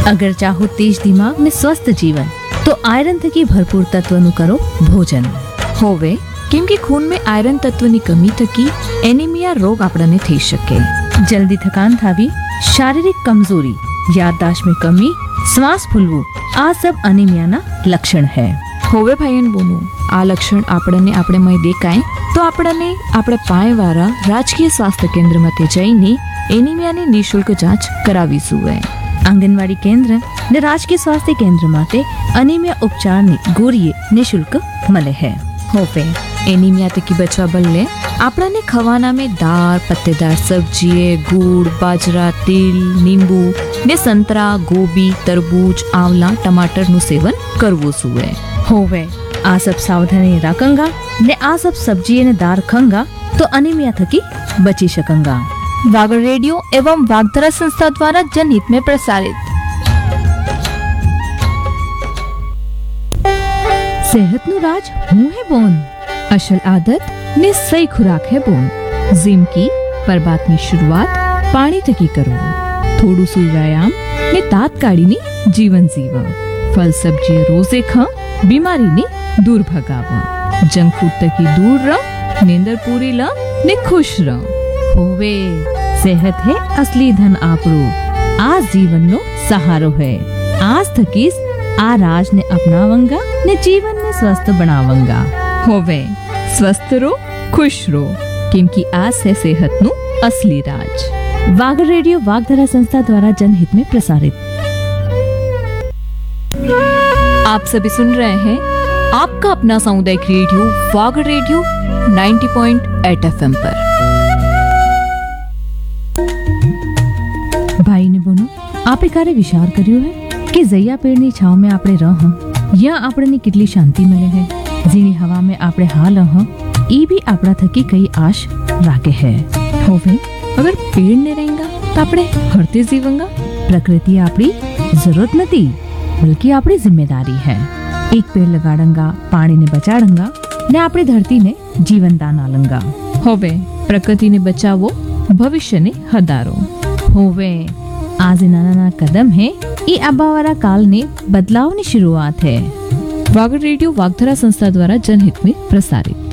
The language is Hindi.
अगर चाहो तेज दिमाग ने स्वस्थ जीवन तो આયરન થકી ભરપૂર તત્વનું કરો ભોજન. હોવે કેમ કે ખૂનમાં આયરન તત્વની કમી થકી એનિમિયા રોગ આપણને થઈ શકે. જલ્દી થકાન થાવી, શારીરિક કમજોરી, યાદદાश्त में कमी, श्वास फूलવું આ सब અનિમિયાના લક્ષણ है. હોવે ભાઈ અને બોનું આ લક્ષણ આપણને આપણે મય દેખાય તો આપણને આપણે પાયવાળા રાજકીય સ્વાસ્થ્ય કેન્દ્રમાંથી જઈને એનિમિયાની નિઃશુલ્ક જાંચ કરાવીશું. આંગણવાડી કેન્દ્ર ને રાજકીય સ્વાસ્થ્ય કેન્દ્ર માટે અનિમિયા ઉપચારની ગોળીએ નિઃશુલ્ક મળે है. હોવે એનિમિયા થકી બચવા બદલે આપણને ખવાના में દાળ, પત્तेदार सब्जी, गुड़, बाजरा, तिल, नींबू ने संतरा, गोभी, तरबूज, आंवला, टमाटर નું સેવન કરવું જોઈએ. હોવે આ सब सावधानी राखंगा ने आ सब सब्जी ने दार खंगा तो अनीमिया थकी बची सकंगा. वागड़ रेडियो एवं वागधरा संस्था द्वारा जनहित में प्रसारित. सेहत नु राज हूँ है बोन, असल आदत ने सही खुराक है बोन. जिम की पर बात ની शुरुआत पानी थकी करो. थोड़ू सु व्यायाम ने तात काढ़ी नी जीवन जीवा. फल सब्जी रोजे खा, बीमारी ने दूर भगावा. जंक फूड तकी दूर रह, नींदर पूरी ला ने खुश रह. होवे सेहत है असली धन आपरो. आज जीवन नो सहारो है. आज थकीस आ राज ने अपनावंगा ने जीवन ने स्वस्थ बनावंगा. होवे स्वस्थ रो, खुश रो, क्योंकि आज है सेहत नु असली राज. वागड़ रेडियो वागधरा संस्था द्वारा जनहित में प्रसारित. आप सभी सुन रहे हैं आपका अपना सामुदायिक रेडियो वागड़ रेडियो 90.8 FM पर. भाई ने बोनो आपे कारे विचार કર્યો है कि जैया पेड़नी छाव में आपणे रह या आपणे कितली शांति मिले है. जीनी हवा में आपणे हाल ई भी आपड़ा थकी कई आश राखे है. होवे अगर पेड़ ने रहेगा तो आपणे हरते जीवंगा. प्रकृति आपड़ी जरूरत नहीं बल्कि आपड़ी जिम्मेदारी है. एक पेड़ लगाड़ंगा, पानी ने बचाड़ंगा ने आपड़ी धरती ने जीवन दान आलंगा. होवे प्रकृति ने बचावो, भविष्य ने हदारो. होवे आज नाना नाना कदम है ये आबावारा काल ने बदलाव की शुरुआत है. वागड़ रेडियो वागधरा संस्था द्वारा जनहित में प्रसारित.